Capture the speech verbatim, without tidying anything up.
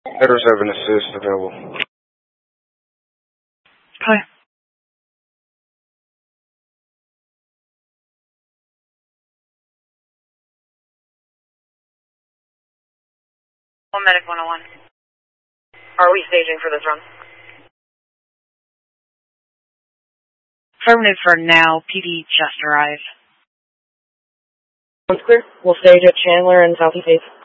There's seven assist available. Hi. One medic one oh one. Are we staging for this run? Affirmative for now. P D just arrived. One's clear. We'll stage at Chandler and Southeast eighth.